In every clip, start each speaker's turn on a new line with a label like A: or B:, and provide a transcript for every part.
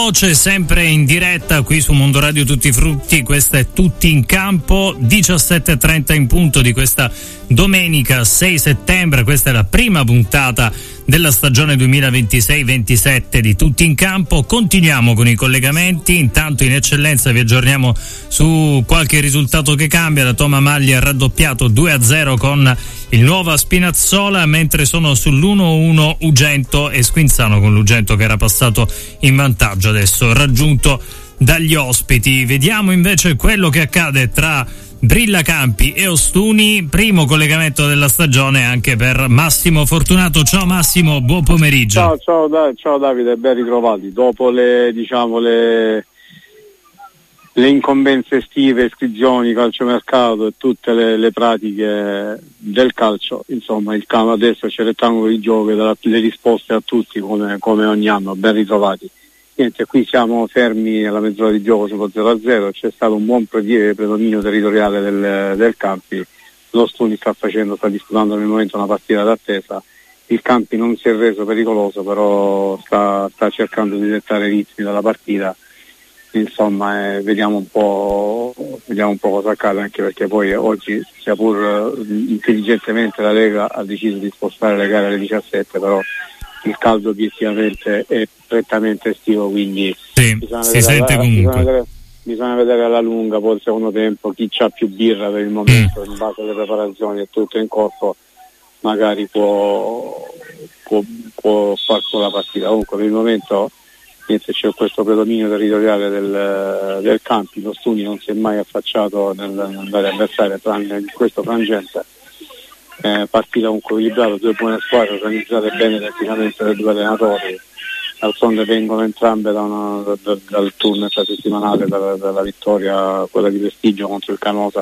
A: veloce, sempre in diretta qui su Mondo Radio Tutti Frutti. Questa è Tutti in Campo, 17:30 in punto di questa domenica 6 settembre. Questa è la prima puntata della stagione 2026-27 di Tutti in Campo. Continuiamo con i collegamenti, intanto in eccellenza vi aggiorniamo su qualche risultato che cambia. La Toma Magli ha raddoppiato 2-0 con il Nuova Spinazzola, mentre sono sull'1-1 Ugento e Squinzano, con l'Ugento che era passato in vantaggio, adesso raggiunto dagli ospiti. Vediamo invece quello che accade tra Brillacampi e Ostuni, primo collegamento della stagione anche per Massimo Fortunato. Ciao Massimo, buon pomeriggio.
B: Ciao Davide, ben ritrovati. Dopo le incombenze estive, iscrizioni, calciomercato e tutte le pratiche del calcio, insomma il campo adesso c'è il rettangolo di gioco e dà le risposte a tutti come ogni anno. Ben ritrovati. Niente, qui siamo fermi alla mezz'ora di gioco sullo 0-0, c'è stato un buon predominio territoriale del Campi. Lo Stuni sta disputando nel momento una partita d'attesa. Il Campi non si è reso pericoloso, però sta cercando di dettare ritmi dalla partita. Insomma, vediamo un po' cosa accade, anche perché poi oggi, sia pur intelligentemente, la Lega ha deciso di spostare le gare alle 17, però il caldo obiettivamente è prettamente estivo, quindi
A: sì, si sente comunque.
B: Bisogna vedere alla lunga poi il secondo tempo chi c'ha più birra per il momento, in base alle preparazioni e tutto in corpo, magari può far con la partita. Comunque per il momento niente, c'è questo predominio territoriale del Campi. Lo Stuni non si è mai affacciato nell'area avversaria tranne in questo frangente. Partita comunque equilibrata, due buone squadre organizzate bene tecnicamente dai due allenatori. D'altronde vengono entrambe dal turno settimanale, dalla vittoria, quella di prestigio contro il Canosa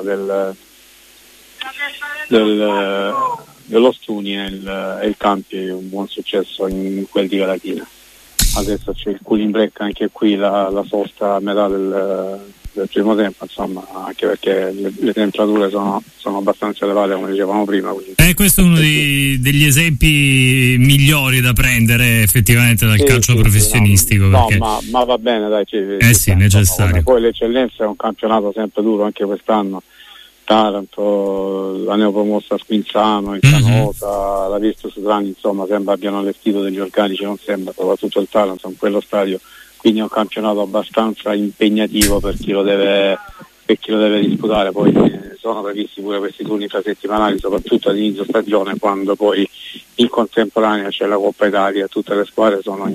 B: dello Stuni, e il Campi un buon successo in quel di Galatina. Adesso c'è il cooling break anche qui, la sosta a metà del primo tempo, insomma, anche perché le temperature sono abbastanza elevate, come dicevamo prima.
A: Questo è uno degli esempi migliori da prendere effettivamente dal calcio professionistico.
B: No,
A: perché...
B: ma va bene, dai.
A: Sì, necessario.
B: Poi l'eccellenza è un campionato sempre duro, anche quest'anno. Taranto, la neopromossa Squinzano, il Canosa, la Virtus Trani, insomma, sembra abbiano allestito degli organici, non sembra, soprattutto il Taranto in quello stadio, quindi è un campionato abbastanza impegnativo per chi lo deve disputare. Poi sono previsti pure questi turni infrasettimanali, soprattutto all'inizio stagione, quando poi in contemporanea c'è la Coppa Italia, tutte le squadre sono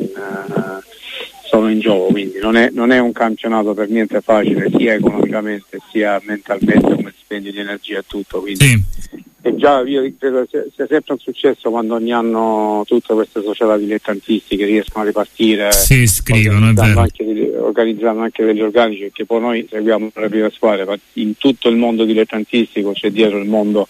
B: in gioco, quindi non è un campionato per niente facile, sia economicamente sia mentalmente, come dispendio di energia e tutto, quindi
A: sì.
B: E già io credo sia sempre un successo quando ogni anno tutte queste società dilettantistiche riescono a ripartire,
A: si iscrivono, è vero,
B: organizzando anche degli organici, perché poi noi seguiamo le prime squadre, ma in tutto il mondo dilettantistico c'è dietro il mondo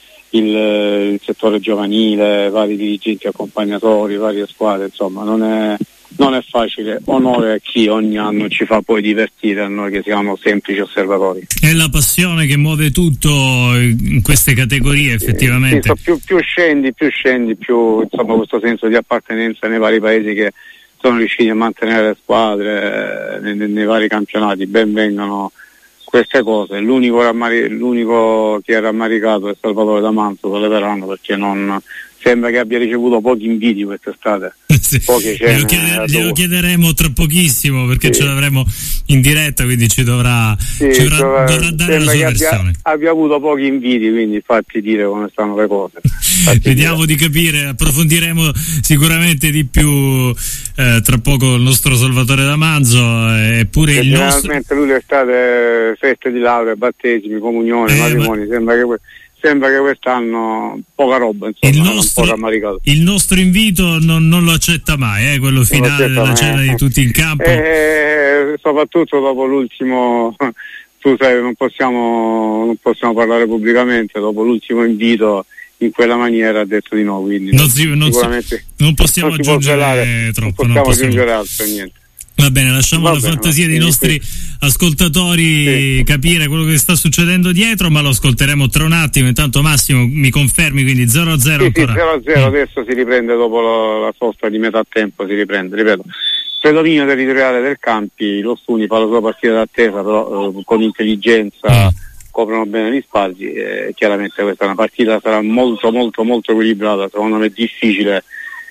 B: il settore giovanile, vari dirigenti accompagnatori, varie squadre, insomma non è facile. Onore a chi ogni anno ci fa poi divertire a noi che siamo semplici osservatori.
A: È la passione che muove tutto in queste categorie, effettivamente.
B: Sì, più scendi, più insomma questo senso di appartenenza nei vari paesi che sono riusciti a mantenere le squadre nei vari campionati. Ben vengano queste cose. L'unico che è rammaricato è Salvatore D'Amanzo, lo leveranno, perché non sembra che abbia ricevuto pochi inviti quest'estate.
A: Sì. Glielo chiederemo tra pochissimo, perché ce l'avremo in diretta, quindi ci dovrà dare la sua versione.
B: Abbia avuto pochi inviti, quindi fatti dire come stanno le cose.
A: Vediamo di capire, approfondiremo sicuramente di più tra poco il nostro Salvatore D'Amanzo, eppure il nostro...
B: Generalmente lui l'estate, feste di laurea, battesimi, comunioni, matrimoni, sembra che quest'anno poca roba, insomma, un po' rammaricato.
A: Il nostro invito non lo accetta mai, quello finale della cena di Tutti in Campo.
B: Soprattutto dopo l'ultimo, tu sai, non possiamo parlare pubblicamente, dopo l'ultimo invito in quella maniera ha detto di no, quindi
A: non possiamo aggiungere troppo.
B: Non possiamo aggiungere altro, niente.
A: Va bene, lasciamo alla fantasia dei nostri ascoltatori capire quello che sta succedendo dietro, ma lo ascolteremo tra un attimo. Intanto Massimo mi confermi, quindi 0-0 ancora?
B: Sì, 0-0, adesso si riprende dopo la sosta di metà tempo, ripeto. predominio territoriale del campi. Lo Stuni fa la sua partita d'attesa, però con intelligenza coprono bene gli spazi. Chiaramente questa è una partita, sarà molto molto molto equilibrata, secondo me è difficile.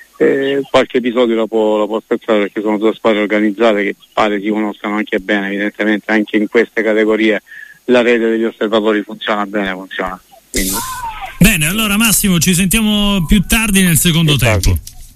B: Qualche episodio lo può spezzare, perché sono due squadre organizzate che pare si conoscano anche bene. Evidentemente anche in queste categorie la rete degli osservatori funziona bene. Quindi.
A: Bene, allora Massimo, ci sentiamo più tardi nel secondo tempo.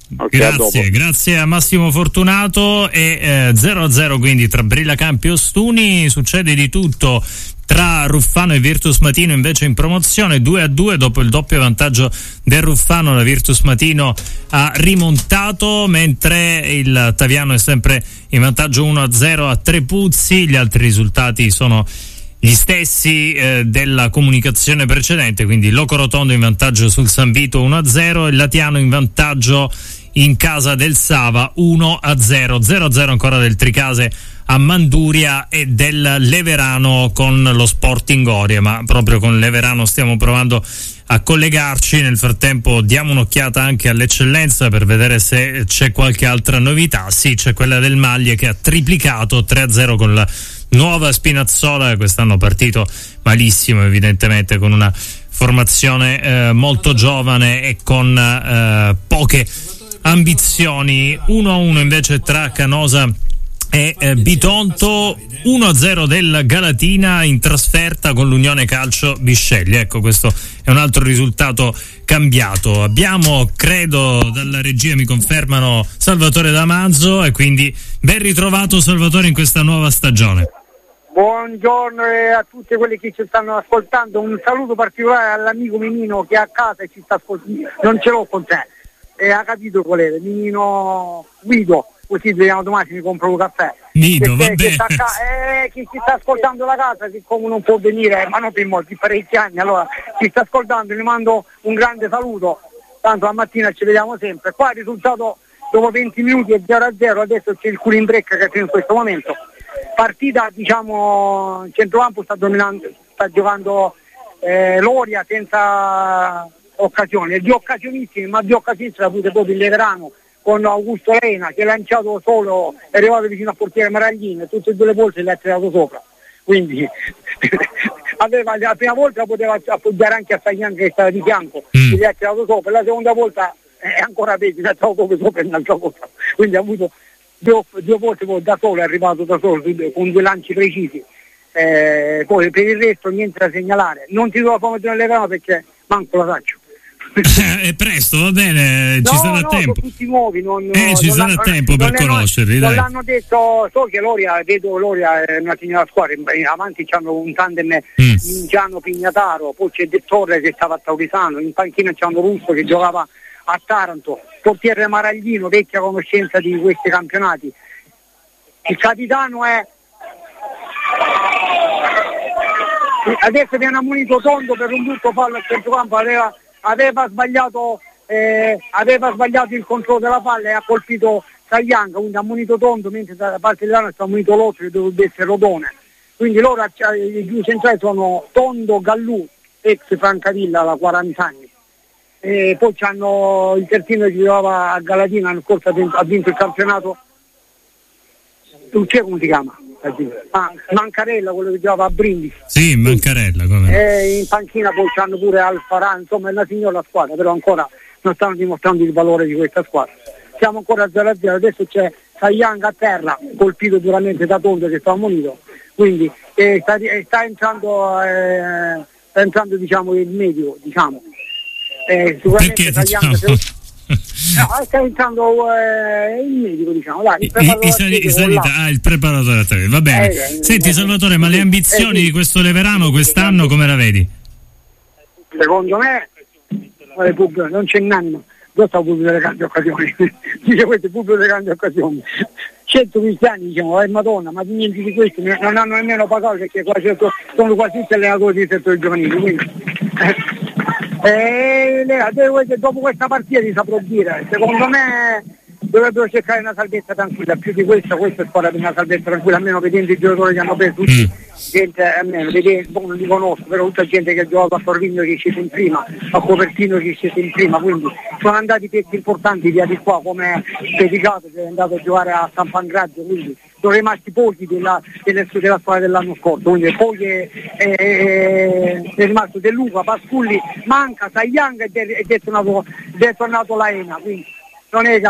B: Okay,
A: grazie a Massimo Fortunato. E 0-0 quindi tra Brillacampi e Ostuni. Succede di tutto tra Ruffano e Virtus Matino, invece in promozione 2-2 dopo il doppio vantaggio del Ruffano. La Virtus Matino ha rimontato, mentre il Taviano è sempre in vantaggio 1-0 a Trepuzzi. Gli altri risultati sono gli stessi della comunicazione precedente, quindi Loco Rotondo in vantaggio sul San Vito 1-0, il Latiano in vantaggio in casa del Sava 1-0, 0-0 ancora del Tricase a Manduria e del Leverano con lo Sporting Oria, ma proprio con Leverano stiamo provando a collegarci. Nel frattempo diamo un'occhiata anche all'Eccellenza per vedere se c'è qualche altra novità. Sì, c'è quella del Maglie che ha triplicato 3-0 con la nuova Spinazzola, quest'anno partito malissimo evidentemente, con una formazione molto giovane e con poche ambizioni. 1-1 invece tra Canosa e Bitonto, 1-0 del Galatina in trasferta con l'Unione Calcio Bisceglie. Ecco, questo è un altro risultato cambiato. Abbiamo, credo, dalla regia mi confermano, Salvatore Damanzo, e quindi ben ritrovato Salvatore in questa nuova stagione.
C: Buongiorno a tutti quelli che ci stanno ascoltando, un saluto particolare all'amico Minino che è a casa e ci sta ascoltando, non ce l'ho con te, e ha capito qual è, Minino Guido, così vediamo domani, mi compro un caffè.
A: Nido, va bene.
C: Chi ci sta ascoltando da casa, siccome non può venire, ma non per molti, parecchi anni, allora chi sta ascoltando gli mando un grande saluto, tanto la mattina ci vediamo sempre. Qua il risultato dopo 20 minuti è 0-0, adesso c'è il Culin Break che è in questo momento. Partita, diciamo, in centrocampo sta giocando Loria senza occasioni, di occasionissime, ma di occasionissime ha avuto proprio il Leverano con Augusto Lena che ha lanciato solo, è arrivato vicino al portiere Maraglini e tutte e due le volte le ha tirato sopra, quindi la prima volta poteva appoggiare anche a Saglian che stava di fianco, che gli ha tirato sopra, la seconda volta è ancora peggio, gli ha tirato proprio sopra e un'altra volta, quindi ha avuto due volte da solo, è arrivato da solo con due lanci precisi. Poi per il resto niente da segnalare, non ti do la formazione dell'Everano perché manco la faccio.
A: È presto, va bene, ci sarà tempo.
C: Sono tutti nuovi,
A: ci sarà tempo per conoscerli.
C: Non l'hanno detto, so che Loria è una signora squadra, avanti c'hanno un tandem Mingiano Pignataro, poi c'è De Torre che stava a Taurisano, in panchina c'hanno Russo che giocava a Taranto, portiere Maraglino, vecchia conoscenza di questi campionati. Il capitano è adesso viene ammonito Tondo per un brutto fallo al centrocampo, aveva sbagliato il controllo della palla e ha colpito Saglianca, quindi ha ammonito Tondo, mentre da parte dell'anno sta ammonito l'altro che dovrebbe essere Rodone. Quindi loro i due centrali sono Tondo, Gallù, ex Francavilla da 40 anni. E poi c'hanno il terzino che giocava a Galatina, l'anno scorso ha vinto il campionato, non c'è, come si chiama? Mancarella, quello che giocava a Brindisi.
A: Sì, Mancarella, come?
C: In panchina poi c'hanno pure Alfarà, insomma è una signora squadra, però ancora non stanno dimostrando il valore di questa squadra. Siamo ancora a 0-0, adesso c'è Saglianga a terra, colpito duramente da Tondo che sta ammonito, quindi sta entrando diciamo il medio, diciamo. Sicuramente Saglianga sta entrando il medico, diciamo, dai,
A: il preparatore, va bene. Senti Salvatore, ma le ambizioni di questo Leverano quest'anno come la vedi?
C: Secondo me non c'è nanno, dove sta pubblico delle grandi occasioni? Dice questo è pubblico delle grandi occasioni. 100 cristiani diciamo, Madonna, ma niente di questi non hanno nemmeno pagato perché sono quasi tutti allenatori di settore giovanile, quindi dopo questa partita ti saprò dire, secondo me dovrebbero cercare una salvezza tranquilla, più di questa è squadra per una salvezza tranquilla, almeno vedendo i giocatori che hanno preso tutti, gente, almeno non li conosco, però tutta gente che ha giocato a Torvigno che è sceso in prima, a Copertino che è sceso in prima, quindi sono andati pezzi importanti via di qua, come Dedicato che è andato a giocare a San Pangraggio, quindi sono rimasti pochi della squadra dell'anno scorso, quindi poi è rimasto De Luca, Pasculli, manca Tagliang ed è tornato Laena, quindi non è che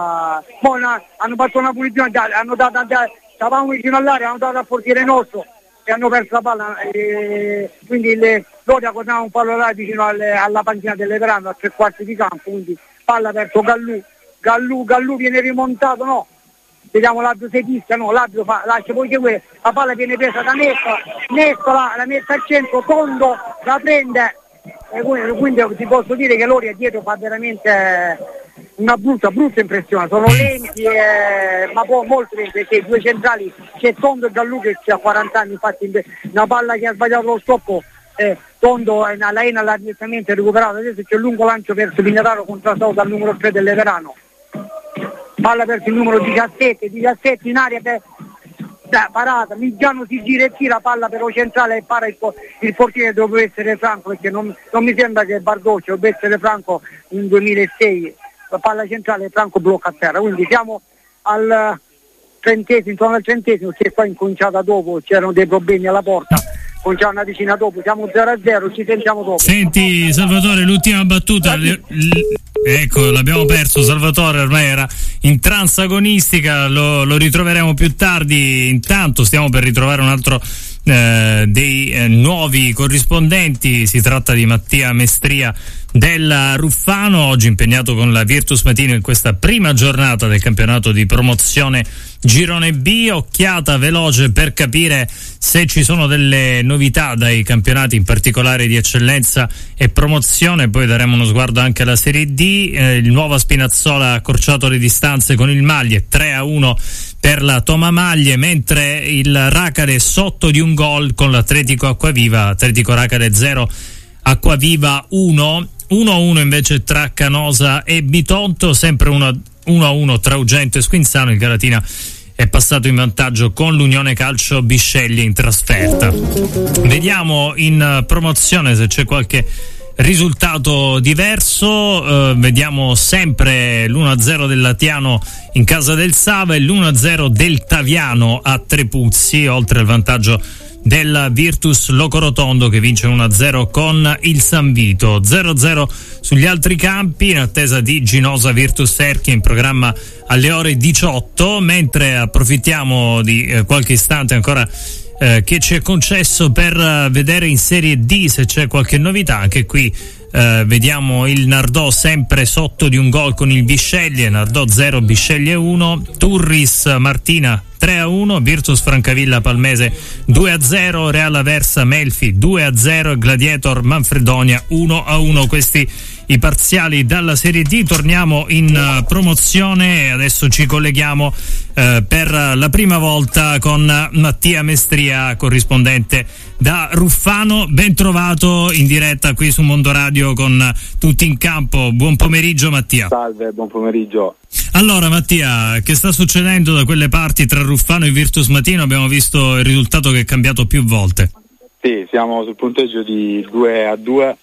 C: hanno fatto una punizione, hanno dato, stavamo vicino all'area, hanno dato al portiere nostro e hanno perso la palla, quindi loro accordiamo un fallo là vicino alla panchina del veterano a 3/4 di campo, quindi palla verso Gallù viene rimontato, no? Vediamo l'arbitro se fischia, no, l'arbitro lascia poi che la palla viene presa da Nesto la mette al centro, Tondo la prende, e quindi ti posso dire che Loria dietro fa veramente una brutta impressione, sono lenti, ma molto lenti, perché i due centrali c'è Tondo e Gallù che ha 40 anni, infatti una palla che ha sbagliato lo stoppo, Tondo Laena l'ha direttamente recuperato, adesso c'è un lungo lancio verso Pignataro contrastato dal numero 3 del Leverano, palla verso il numero 17 in aria parata, Migiano si gira e tira, palla però centrale e para il portiere, dovrebbe essere Franco, perché non mi sembra che Bardocci, dovrebbe essere Franco in 2006, la palla centrale Franco blocca a terra, quindi siamo al 30esimo, intorno al 30esimo, che qua incominciata dopo, c'erano dei problemi alla porta, cominciamo una decina dopo, siamo 0-0, ci sentiamo dopo.
A: Senti Salvatore, l'ultima battuta, ecco, l'abbiamo perso Salvatore, ormai era in trance agonistica, lo ritroveremo più tardi. Intanto stiamo per ritrovare un altro dei nuovi corrispondenti, si tratta di Mattia Mestria del Ruffano, oggi impegnato con la Virtus Matino in questa prima giornata del campionato di promozione Girone B. Occhiata veloce per capire se ci sono delle novità dai campionati, in particolare di eccellenza e promozione, poi daremo uno sguardo anche alla Serie D. Il Nuova Spinazzola ha accorciato le distanze con il Maglie, 3-1 per la Toma Maglie, mentre il Racale sotto di un gol con l'Atletico Acquaviva, Atletico Racale 0, Acquaviva 1, 1-1 invece tra Canosa e Bitonto, sempre 1-1 tra Ugento e Squinzano. Il Galatina è passato in vantaggio con l'Unione Calcio Bisceglie in trasferta. Vediamo in promozione se c'è qualche risultato diverso. Vediamo sempre l'1-0 del Latiano in casa del Sava e l'1-0 del Taviano a Trepuzzi, oltre al vantaggio della Virtus Locorotondo che vince 1-0 con il San Vito. 0-0 sugli altri campi in attesa di Ginosa Virtus Erchia in programma alle ore 18, mentre approfittiamo di qualche istante ancora che ci è concesso per vedere in Serie D se c'è qualche novità. Anche qui vediamo il Nardò sempre sotto di un gol con il Bisceglie, Nardò 0 Bisceglie 1, Turris Martina 3-1, Virtus Francavilla Palmese 2-0, Real Aversa Melfi 2-0 e Gladiator Manfredonia 1-1. Questi i parziali dalla Serie D. Torniamo in promozione e adesso ci colleghiamo per la prima volta con Mattia Mestria, corrispondente da Ruffano. Ben trovato in diretta qui su Mondo Radio con Tutti in Campo. Buon pomeriggio Mattia.
B: Salve, buon pomeriggio.
A: Allora Mattia, che sta succedendo da quelle parti tra Ruffano e Virtus Matino? Abbiamo visto il risultato che è cambiato più volte.
B: Sì, siamo sul punteggio di 2-2.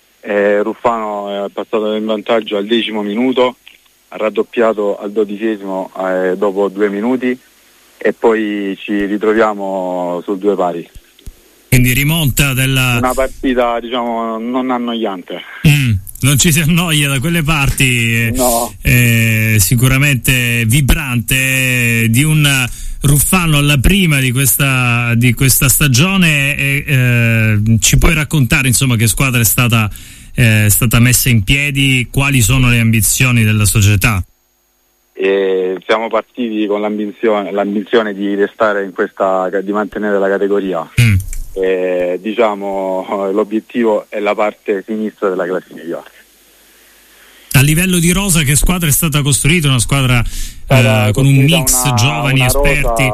B: Ruffano è passato in vantaggio al 10° minuto, ha raddoppiato al 12° dopo 2 minuti e poi ci ritroviamo sul 2 pari.
A: Quindi rimonta della...
B: Una partita diciamo non annoiante.
A: Non ci si annoia da quelle parti,
B: no.
A: Sicuramente vibrante, di un Ruffano alla prima di questa stagione. Ci puoi raccontare insomma che squadra è stata messa in piedi, quali sono le ambizioni della società?
B: Siamo partiti con l'ambizione di restare di mantenere la categoria. Diciamo l'obiettivo è la parte sinistra della classifica.
A: A livello di rosa, che squadra è stata costruita? Una squadra con un mix giovani, esperti?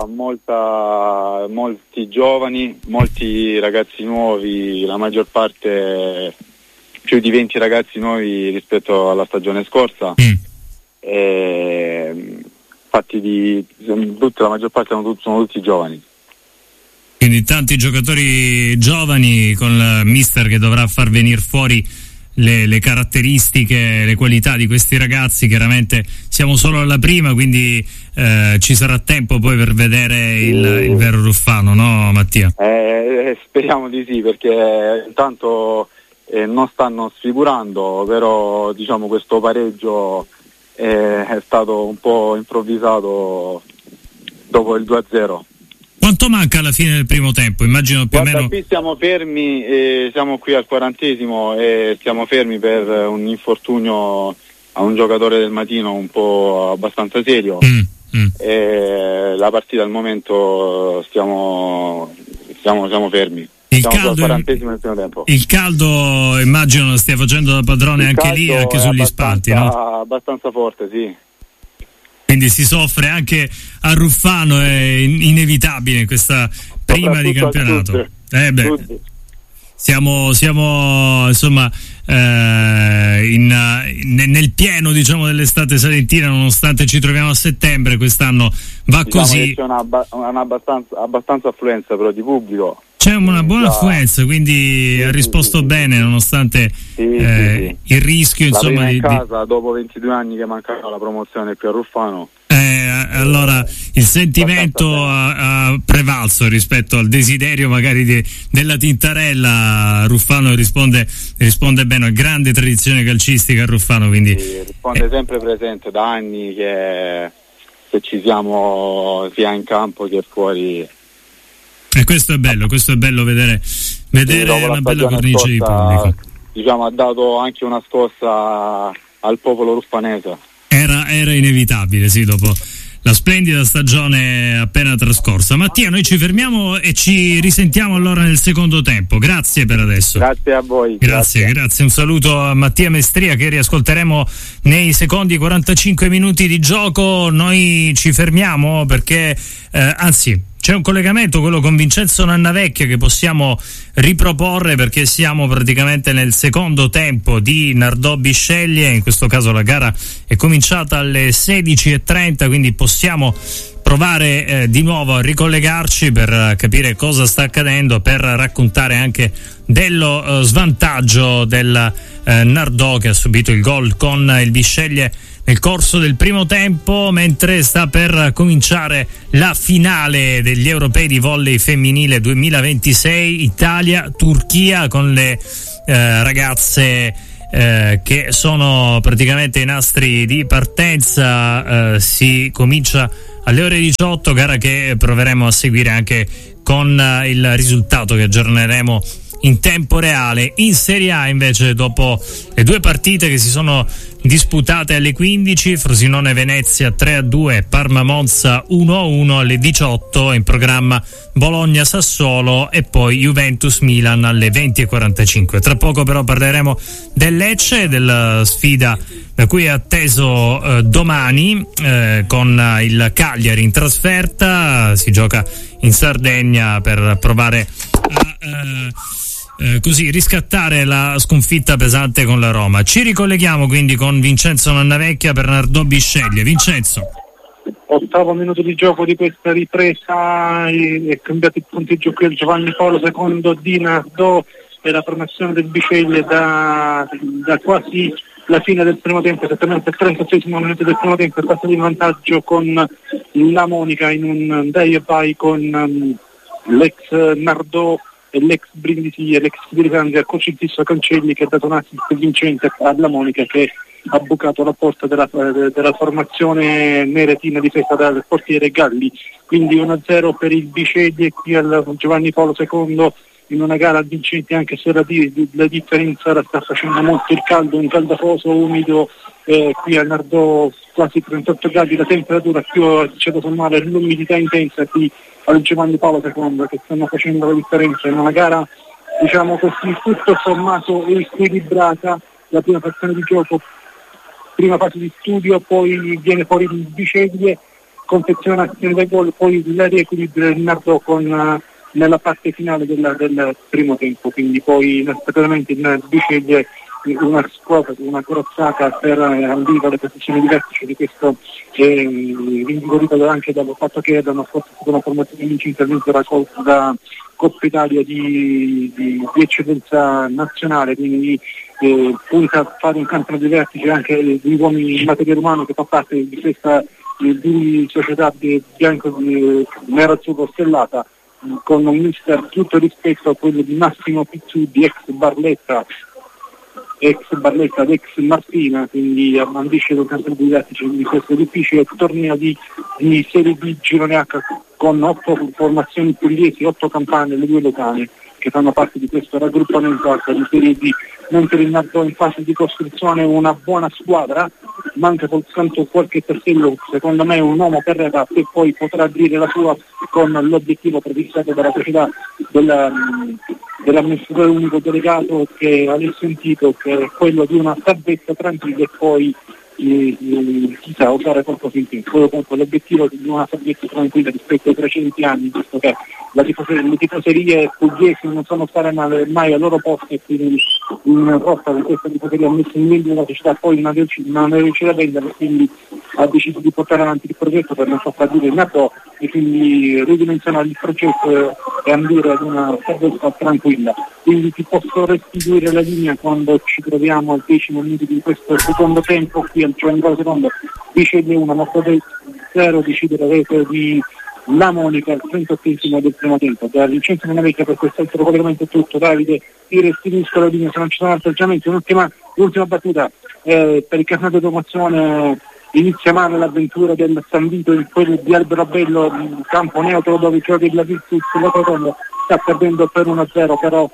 B: Molti giovani, molti ragazzi nuovi, la maggior parte più di 20 ragazzi nuovi rispetto alla stagione scorsa. fatti la maggior parte sono tutti giovani.
A: Quindi tanti giocatori giovani con il mister che dovrà far venire fuori le caratteristiche, le qualità di questi ragazzi. Chiaramente siamo solo alla prima, quindi ci sarà tempo poi per vedere il vero Ruffano, no Mattia?
B: Speriamo di sì, perché intanto non stanno sfigurando, però diciamo questo pareggio è stato un po' improvvisato dopo il 2-0.
A: Quanto manca alla fine del primo tempo? Immagino più o meno.
B: Qui siamo fermi, siamo qui al 40esimo e stiamo fermi per un infortunio a un giocatore del Matino un po' abbastanza serio. La partita al momento siamo fermi. Siamo al 40esimo del primo tempo.
A: Il caldo immagino lo stia facendo da padrone anche lì, anche sugli spalti, no?
B: Abbastanza forte, sì.
A: Quindi si soffre anche a Ruffano, è inevitabile in questa prima di campionato. Siamo insomma nel pieno, diciamo, dell'estate salentina, nonostante ci troviamo a settembre. Quest'anno va così.
B: C'è abbastanza affluenza però di pubblico.
A: C'è una buona affluenza, quindi ha risposto bene nonostante il rischio, insomma,
B: in casa dopo 22 anni che mancava la promozione qui a Ruffano.
A: Allora il sentimento ha prevalso rispetto al desiderio magari della Tintarella. Ruffano risponde bene, ha grande tradizione calcistica a Ruffano, quindi
B: risponde sempre presente da anni che ci siamo sia in campo che fuori.
A: E questo è bello vedere una bella cornice di pubblico.
B: Diciamo ha dato anche una scossa al popolo ruffanese.
A: Era inevitabile, sì, dopo la splendida stagione appena trascorsa. Mattia, noi ci fermiamo e ci risentiamo allora nel secondo tempo. Grazie per adesso.
B: Grazie a voi.
A: Grazie. Un saluto a Mattia Mestria, che riascolteremo nei secondi 45 minuti di gioco. Noi ci fermiamo perché anzi c'è un collegamento, quello con Vincenzo Nannavecchia, che possiamo riproporre perché siamo praticamente nel secondo tempo di Nardò Bisceglie. In questo caso la gara è cominciata alle 16:30, quindi possiamo provare di nuovo a ricollegarci per capire cosa sta accadendo, per raccontare anche dello svantaggio del Nardò, che ha subito il gol con il Bisceglie nel corso del primo tempo, mentre sta per cominciare la finale degli europei di volley femminile 2026 Italia-Turchia, con le ragazze che sono praticamente i nastri di partenza. Si comincia alle ore 18, gara che proveremo a seguire anche con il risultato che aggiorneremo in tempo reale. In Serie A invece, dopo le due partite che si sono disputate alle 15, Frosinone-Venezia 3-2, Parma-Monza 1-1, alle 18 in programma Bologna-Sassuolo e poi Juventus-Milan alle 20:45. Tra poco però parleremo del Lecce, della sfida da cui è atteso domani con il Cagliari in trasferta. Si gioca in Sardegna per provare a così riscattare la sconfitta pesante con la Roma. Ci ricolleghiamo quindi con Vincenzo Nannavecchia per Nardò Bisceglie. Vincenzo.
D: 8° minuto di gioco di questa ripresa, è cambiato il punteggio qui al Giovanni Paolo II di Nardò e la promozione del Bisceglie da quasi la fine del primo tempo, esattamente al 36° minuto del primo tempo, è passato in vantaggio con la Monica in un dai e vai con l'ex Nardò e l'ex Brindisi e l'ex Fidelicandria, il coach fisso Cancelli, che ha dato un assist vincente alla Monica, che ha bucato la porta della formazione neretina difesa dal portiere Galli. Quindi 1-0 per il Bisceglie qui al Giovanni Paolo II, in una gara vincente, anche se la differenza la sta facendo molto il caldo, un caldafoso umido qui al Nardò, quasi 38 gradi la temperatura, più c'è da sommare l'umidità intensa qui al Giovanni Paolo II, che stanno facendo la differenza in una gara, diciamo così, tutto sommato equilibrata. La prima frazione di gioco, prima fase di studio, poi viene fuori il Bisceglie, confeziona azione dai gol, poi la riequilibra il Nardò nella parte finale del primo tempo, quindi poi inaspettatamente il Bisceglie una squadra, una corazzata per ambire alle posizioni di vertice di questo, rinvigorita anche dal fatto che l'anno scorso è stata una formazione inizialmente raccolta da Coppa Italia di eccellenza nazionale, quindi punta a fare un campionato di vertice anche di uomini in materiale umano che fa parte di questa di società bianco nero-azzurro stellata, con un mister tutto rispetto a quello di Massimo Pizzudi, ex Barletta ed ex Martina, quindi ambisce un campionato di vertice di questo difficile torneo di Serie B Girone H con 8 formazioni pugliesi, 8 campane, le 2 locali che fanno parte di questo raggruppamento H di Serie B. Mentre il Nardò in fase di costruzione è una buona squadra, manca soltanto qualche tassello, secondo me un uomo per età che poi potrà dire la sua con l'obiettivo prefissato dalla società dell'amministratore unico delegato che ha sentito, che è quello di una salvezza tranquilla e poi chissà usare qualcosa in più. L'obiettivo di una salvezza tranquilla rispetto ai precedenti anni, visto che le tifoserie pugliesi non sono state mai al loro posto e quindi in rotta con questa tifoseria ha messo in vendita la società, poi non è riuscita a vendere, quindi ha deciso di portare avanti il progetto per non far fallire il NATO e quindi ridimensionare il progetto e andare ad una salvezza tranquilla. Quindi ti posso restituire la linea quando ci troviamo al 10° minuto di questo secondo tempo, qui al 32 decide 1, Nordò 0, decide la rete di La Monica al 38° del primo tempo. Da Vincenzo Menavecchia per questo altro collegamento è tutto. Davide, ti restituisco la linea se non ci sono altri aggiornamenti. L'ultima battuta per il campionato di promozione. Inizia male l'avventura del San Vito in quello di Alberobello, in campo neutro dove gioca il Virtus, la Rotondo sta perdendo per 1-0, però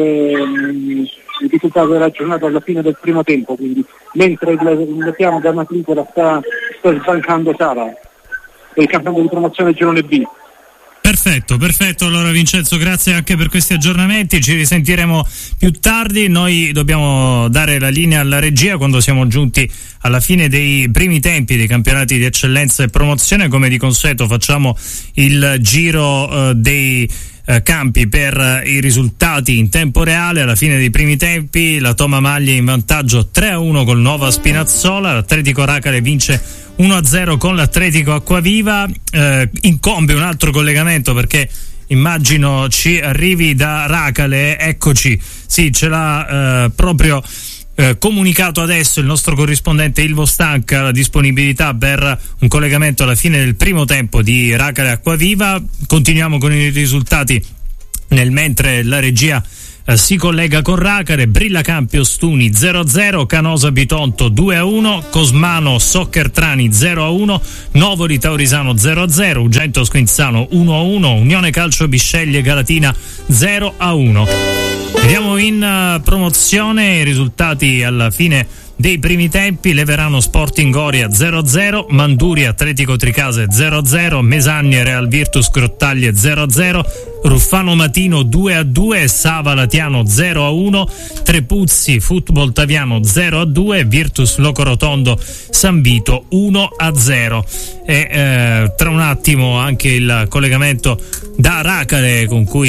D: il risultato era aggiornato alla fine del primo tempo, quindi mentre il piano da matricola sta sbancando Sara per il campionato di promozione girone B.
A: Perfetto, allora Vincenzo, grazie anche per questi aggiornamenti, ci risentiremo più tardi. Noi dobbiamo dare la linea alla regia quando siamo giunti alla fine dei primi tempi dei campionati di eccellenza e promozione. Come di consueto facciamo il giro dei campi per i risultati in tempo reale. Alla fine dei primi tempi la Toma Maglie in vantaggio 3-1 col Nova Spinazzola, l'Atletico Racale vince 1-0 con l'Atletico Acquaviva. Incombe un altro collegamento perché immagino ci arrivi da Racale, eccoci, sì, ce l'ha proprio comunicato adesso il nostro corrispondente Ilvo Stanca, la disponibilità per un collegamento alla fine del primo tempo di Racale Acquaviva. Continuiamo con i risultati nel mentre la regia si collega con Racale. Brilla Campio Stuni 0-0, Canosa Bitonto 2-1, Cosmano Socchertrani 0-1, Novoli Taurisano 0-0, Ugento Squinzano 1-1, Unione Calcio Bisceglie Galatina 0-1. Vediamo in promozione i risultati alla fine dei primi tempi. Leverano Sporting Oria 0-0, Manduria Atletico Tricase 0-0, Mesagne Real Virtus Grottaglie 0-0, Ruffano Matino 2-2, Sava Latiano 0-1, Trepuzzi Football Taviano 0-2, Virtus Locorotondo San Vito 1-0. E tra un attimo anche il collegamento da Racale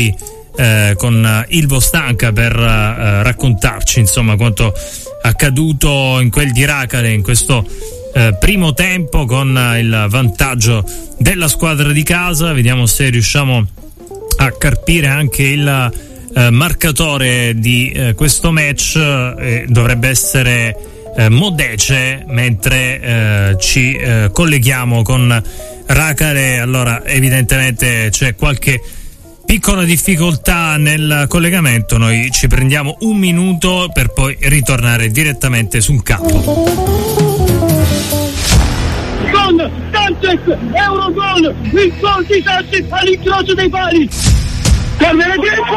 A: con Ilvo Stanca per raccontarci insomma quanto accaduto in quel di Racale in questo primo tempo con il vantaggio della squadra di casa. Vediamo se riusciamo a carpire anche il marcatore di questo match. Dovrebbe essere Modece mentre ci colleghiamo con Racale. Allora evidentemente c'è qualche piccola difficoltà nel collegamento, noi ci prendiamo un minuto per poi ritornare direttamente sul campo.
E: Con Sanchez, Eurogol, il gol di Sanchez all'incrocio dei pali. Cornere tempo,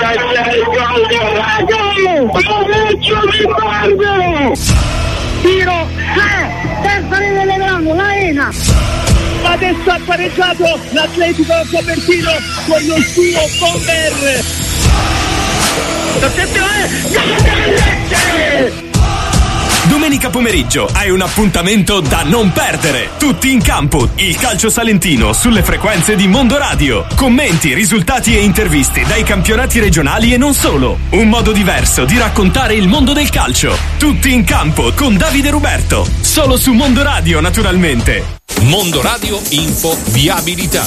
E: pareggio di Barbero. Tiro, terza rete del Leverano, la Ena. Adesso ha pareggiato l'Atletico Copertino con lo suo bomber. Attenzione!
F: Domenica pomeriggio hai un appuntamento da non perdere. Tutti in campo, il calcio salentino sulle frequenze di Mondo Radio. Commenti, risultati e interviste dai campionati regionali e non solo. Un modo diverso di raccontare il mondo del calcio. Tutti in campo con Davide Ruberto. Solo su Mondo Radio, naturalmente.
G: Mondo Radio Info Viabilità.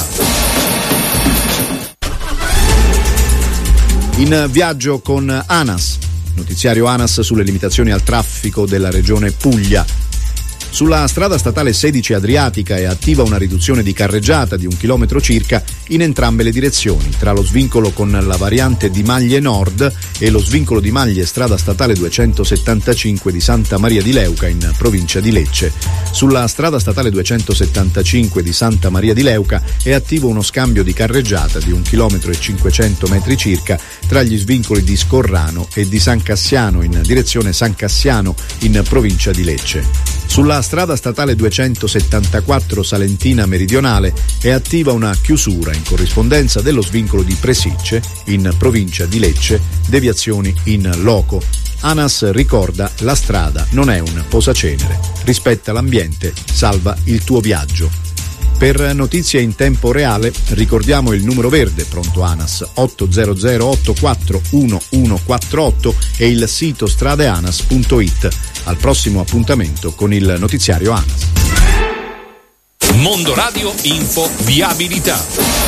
H: In viaggio con ANAS, notiziario ANAS sulle limitazioni al traffico della regione Puglia. Sulla strada statale 16 Adriatica è attiva una riduzione di carreggiata di 1 chilometro circa in entrambe le direzioni, tra lo svincolo con la variante di Maglie Nord e lo svincolo di Maglie strada statale 275 di Santa Maria di Leuca in provincia di Lecce. Sulla strada statale 275 di Santa Maria di Leuca è attivo uno scambio di carreggiata di 1 chilometro e 500 metri circa tra gli svincoli di Scorrano e di San Cassiano in direzione San Cassiano in provincia di Lecce. Sulla strada statale 274 Salentina Meridionale è attiva una chiusura in corrispondenza dello svincolo di Presicce in provincia di Lecce, deviazioni in loco. ANAS ricorda: la strada non è un posacenere. Rispetta l'ambiente, salva il tuo viaggio. Per notizie in tempo reale ricordiamo il numero verde pronto ANAS 800 84 1148 e il sito stradeanas.it. Al prossimo appuntamento con il notiziario ANAS.
G: Mondo Radio Info Viabilità.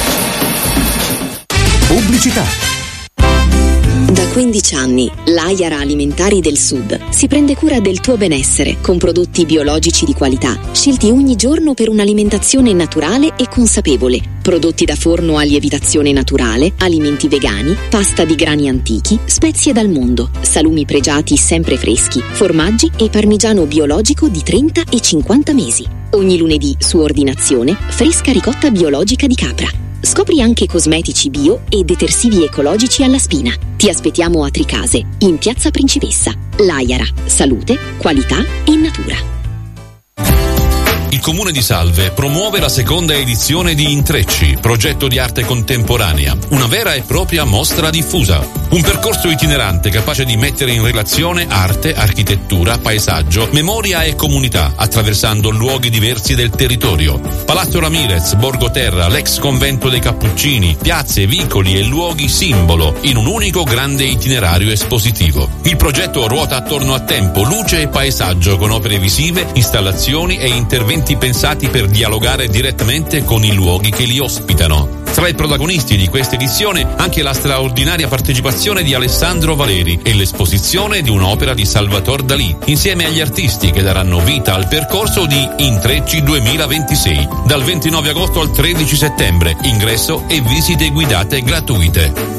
I: Pubblicità. Da 15 anni l'Aiara Alimentari del Sud si prende cura del tuo benessere con prodotti biologici di qualità, scelti ogni giorno per un'alimentazione naturale e consapevole. Prodotti da forno a lievitazione naturale, alimenti vegani, pasta di grani antichi, spezie dal mondo, salumi pregiati sempre freschi, formaggi e parmigiano biologico di 30 e 50 mesi. Ogni lunedì su ordinazione, fresca ricotta biologica di capra. Scopri anche cosmetici bio e detersivi ecologici alla spina. Ti aspettiamo a Tricase, in Piazza Principessa. L'Aiara, salute, qualità e natura.
G: Il Comune di Salve promuove la seconda edizione di Intrecci, progetto di arte contemporanea, una vera e propria mostra diffusa. Un percorso itinerante capace di mettere in relazione arte, architettura, paesaggio, memoria e comunità, attraversando luoghi diversi del territorio. Palazzo Ramirez, Borgo Terra, l'ex convento dei Cappuccini, piazze, vicoli e luoghi simbolo, in un unico grande itinerario espositivo. Il progetto ruota attorno a tempo, luce e paesaggio, con opere visive, installazioni e interventi pensati per dialogare direttamente con i luoghi che li ospitano. Tra i protagonisti di questa edizione anche la straordinaria partecipazione di Alessandro Valeri e l'esposizione di un'opera di Salvatore Dalì, insieme agli artisti che daranno vita al percorso di Intrecci 2026, dal 29 agosto al 13 settembre, ingresso e visite guidate gratuite.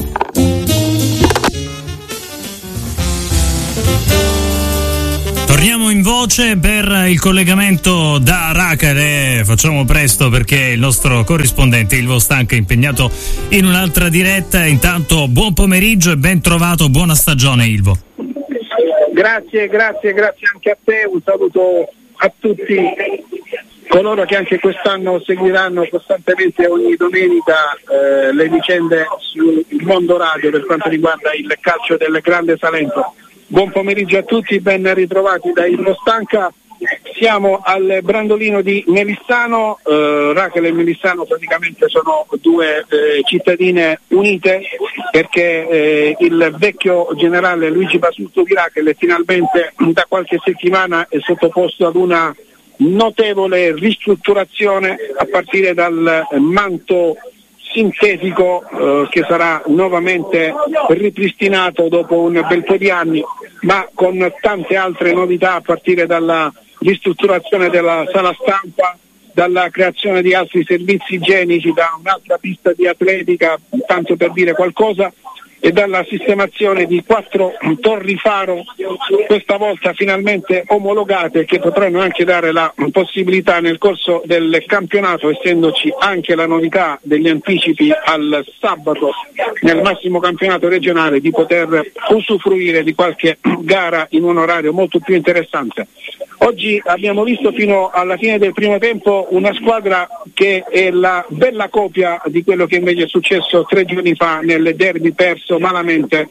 A: Torniamo in voce per il collegamento da Racale. Facciamo presto perché il nostro corrispondente Ilvo Stanca è impegnato in un'altra diretta. Intanto buon pomeriggio e ben trovato, buona stagione Ilvo.
D: Grazie anche a te, un saluto a tutti coloro che anche quest'anno seguiranno costantemente ogni domenica le vicende sul Mondo Radio per quanto riguarda il calcio del Grande Salento. Buon pomeriggio a tutti, ben ritrovati da Ilvo Stanca. Siamo al Brandolino di Melissano. Racale e Melissano praticamente sono due cittadine unite perché il vecchio generale Luigi Basulto di Racale finalmente da qualche settimana è sottoposto ad una notevole ristrutturazione a partire dal manto sintetico che sarà nuovamente ripristinato dopo un bel po' di anni, ma con tante altre novità a partire dalla ristrutturazione della sala stampa, dalla creazione di altri servizi igienici, da un'altra pista di atletica, tanto per dire qualcosa, e dalla sistemazione di 4 torri faro, questa volta finalmente omologate, che potranno anche dare la possibilità nel corso del campionato, essendoci anche la novità degli anticipi al sabato nel massimo campionato regionale, di poter usufruire di qualche gara in un orario molto più interessante. Oggi abbiamo visto fino alla fine del primo tempo una squadra che è la bella copia di quello che invece è successo 3 giorni fa nel derby perso malamente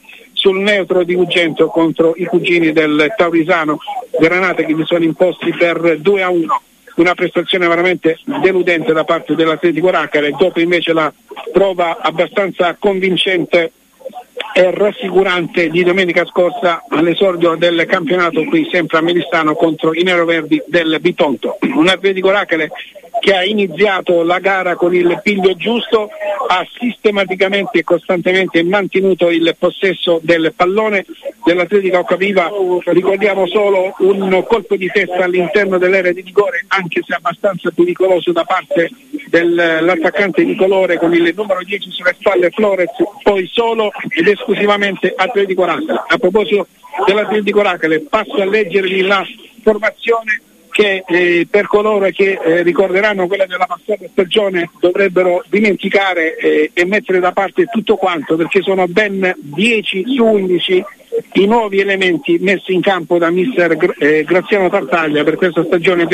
D: sul neutro di Ugento contro i cugini del Taurisano, Granate, che vi sono imposti per 2-1. Una prestazione veramente deludente da parte dell'Atletico Racale, dopo invece la prova abbastanza convincente e rassicurante di domenica scorsa all'esordio del campionato qui sempre a Melissano contro i neroverdi del Bitonto. Un Atletico Racale che ha iniziato la gara con il piglio giusto, ha sistematicamente e costantemente mantenuto il possesso del pallone dell'Atletico Acquaviva. Ricordiamo solo un colpo di testa all'interno dell'area di rigore, anche se abbastanza pericoloso da parte dell'attaccante di colore con il numero 10 sulle spalle Flores, poi solo ed esclusivamente Atletico Racale. A proposito dell'Atletico Racale, passo a leggervi la formazione che per coloro che ricorderanno quella della passata stagione dovrebbero dimenticare e mettere da parte tutto quanto, perché sono ben 10 su 11 i nuovi elementi messi in campo da mister Graziano Tartaglia per questa stagione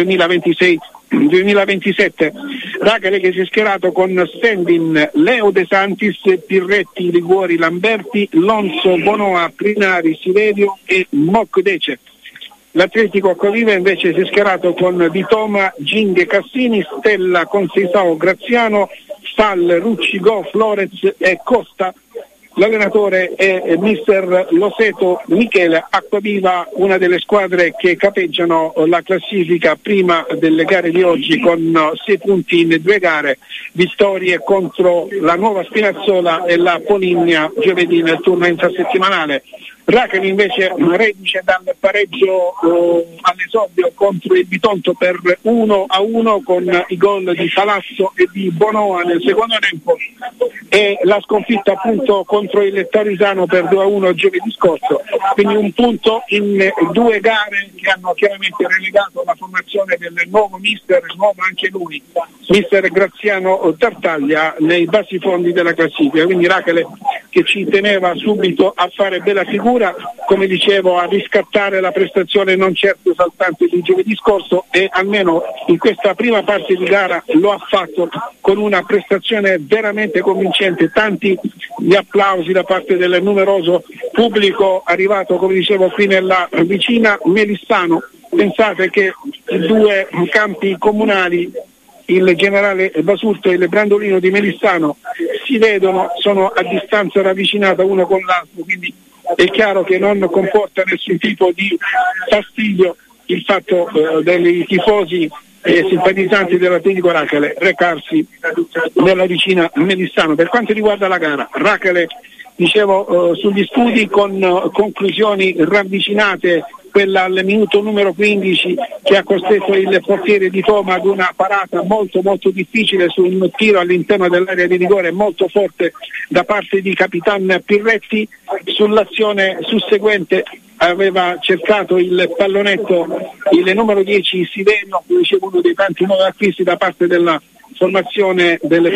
D: 2026-2027. Racale che si è schierato con Stendin, Leo De Santis, Pirretti, Liguori, Lamberti, Lonzo, Bonoa, Prinari, Siverio e Mokdece. L'Atletico Acquaviva invece si è schierato con Vitoma, Ginghe, Cassini, Stella, Conceição, Graziano, Fall, Rucci, Go, Florez e Costa. L'allenatore è mister Loseto Michele. Acquaviva, una delle squadre che capeggiano la classifica prima delle gare di oggi con 6 punti in 2 gare, vittorie contro la Nuova Spinazzola e la Poligna giovedì nel turno infrasettimanale. Racale invece reduce dal pareggio all'esordio contro il Bitonto per 1-1 con i gol di Palazzo e di Bonoa nel secondo tempo, e la sconfitta appunto contro il Taurisano per 2-1 giovedì scorso. Quindi un punto in 2 gare che hanno chiaramente relegato la formazione del nuovo mister, nuovo anche lui, mister Graziano Tartaglia, nei bassi fondi della classifica. Quindi Racale che ci teneva subito a fare bella figura, come dicevo, a riscattare la prestazione non certo esaltante di giovedì scorso, e almeno in questa prima parte di gara lo ha fatto con una prestazione veramente convincente. Tanti gli applausi da parte del numeroso pubblico arrivato, come dicevo, qui nella vicina Melissano. Pensate che i 2 campi comunali, il Generale Basurto e il Brandolino di Melissano, si vedono, sono a distanza ravvicinata uno con l'altro, quindi è chiaro che non comporta nessun tipo di fastidio il fatto dei tifosi e simpatizzanti dell'Atletico Racale recarsi nella vicina Melissano. Per quanto riguarda la gara, Racale, dicevo, sugli studi con conclusioni ravvicinate, quella al minuto numero 15 che ha costretto il portiere di Toma ad una parata molto molto difficile su un tiro all'interno dell'area di rigore molto forte da parte di Capitan Pirretti. Sull'azione susseguente aveva cercato il pallonetto il numero 10 Siverio, uno dei tanti nuovi acquisti da parte della formazione del